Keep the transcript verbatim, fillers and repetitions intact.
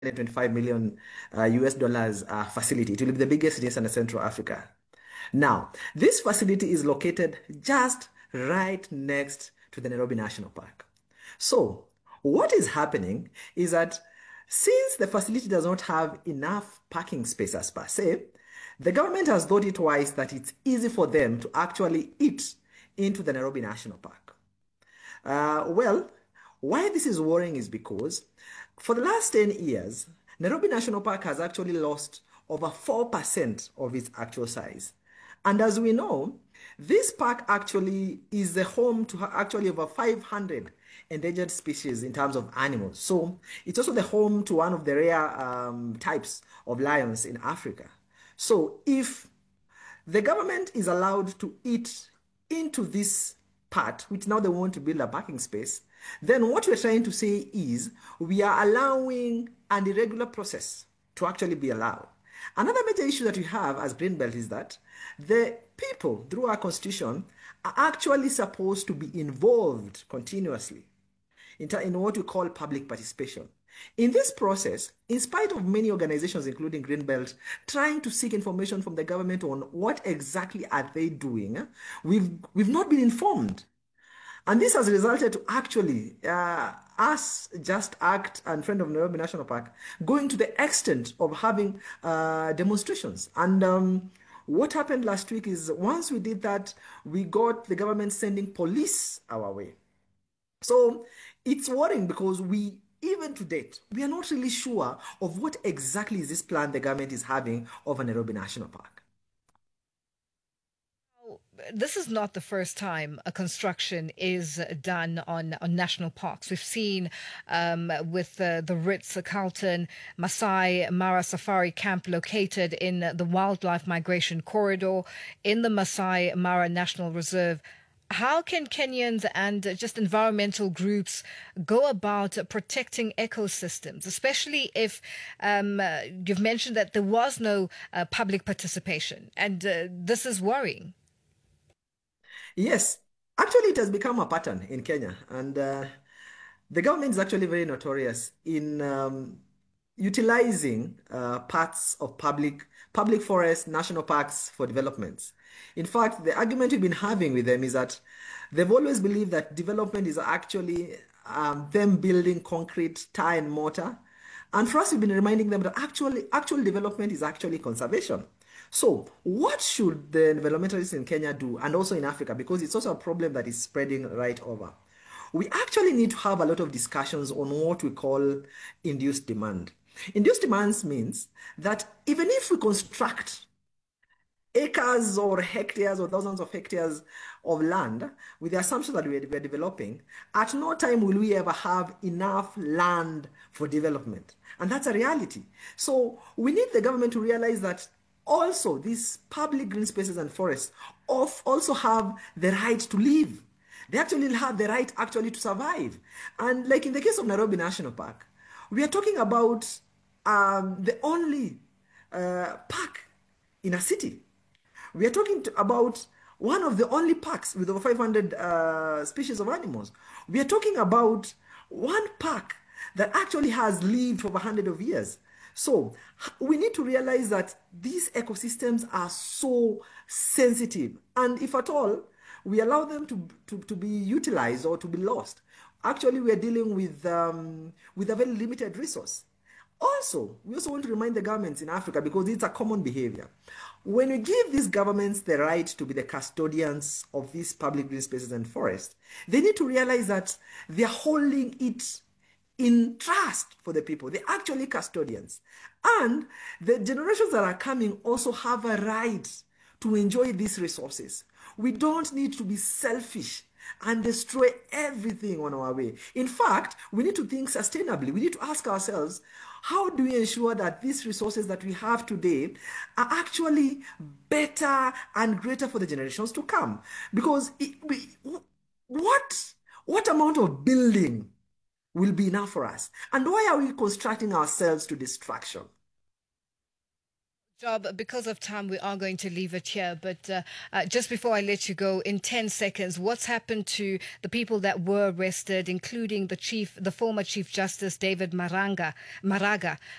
twenty-five million uh, U S dollars uh, facility. It will be the biggest in Eastern and Central Africa. Now, this facility is located just right next to the Nairobi National Park. So, what is happening is that since the facility does not have enough parking spaces per se, the government has thought it wise that it's easy for them to actually eat into the Nairobi National Park. Uh, well, why this is worrying is because for the last ten years, Nairobi National Park has actually lost over four percent of its actual size. And as we know, this park actually is the home to actually over five hundred endangered species in terms of animals. So it's also the home to one of the rare um, types of lions in Africa. So if the government is allowed to eat into this part, which now they want to build a parking space, then what we're trying to say is we are allowing an irregular process to actually be allowed. Another major issue that we have as Greenbelt is that the people, through our constitution, are actually supposed to be involved continuously in, in what we call public participation. In this process, in spite of many organizations, including Greenbelt, trying to seek information from the government on what exactly are they doing, we've, we've not been informed. And this has resulted to actually uh, us, Just Act and Friend of Nairobi National Park, going to the extent of having uh, demonstrations. And um, what happened last week is once we did that, we got the government sending police our way. So it's worrying because we, even to date, we are not really sure of what exactly is this plan the government is having over Nairobi National Park. This is not the first time a construction is done on, on national parks. We've seen um, with uh, the Ritz Carlton Masai Mara Safari Camp located in the Wildlife Migration Corridor in the Masai Mara National Reserve. How can Kenyans and just environmental groups go about protecting ecosystems, especially if um, uh, you've mentioned that there was no uh, public participation, and uh, this is worrying? Yes, actually, it has become a pattern in Kenya, and uh, the government is actually very notorious in um, utilizing uh, parts of public public forests, national parks for developments. In fact, the argument we've been having with them is that they've always believed that development is actually um, them building concrete, tire, and mortar. And for us, we've been reminding them that actually, actual development is actually conservation. So, what should the environmentalists in Kenya do, and also in Africa, because it's also a problem that is spreading right over? We actually need to have a lot of discussions on what we call induced demand. Induced demands means that even if we construct acres or hectares or thousands of hectares of land with the assumption that we are developing, at no time will we ever have enough land for development. And that's a reality. So we need the government to realize that also these public green spaces and forests also have the right to live. They actually have the right actually to survive. And like in the case of Nairobi National Park, we are talking about um, the only uh, park in a city. We are talking to, about one of the only parks with over five hundred uh, species of animals. We are talking about one park that actually has lived for over one hundred of years. So we need to realize that these ecosystems are so sensitive. And if at all, we allow them to, to, to be utilized or to be lost, actually we are dealing with, um, with a very limited resource. Also, we also want to remind the governments in Africa, because it's a common behavior. When we give these governments the right to be the custodians of these public green spaces and forests, they need to realize that they are holding it in trust for the people. They're actually custodians. And the generations that are coming also have a right to enjoy these resources. We don't need to be selfish and destroy everything on our way. In fact, we need to think sustainably. We need to ask ourselves, how do we ensure that these resources that we have today are actually better and greater for the generations to come? Because it, we, what, what amount of building will be enough for us? And why are we constructing ourselves to destruction? Job, because of time, we are going to leave it here. But uh, uh, just before I let you go, in ten seconds, what's happened to the people that were arrested, including the chief, the former Chief Justice David Maranga, Maraga?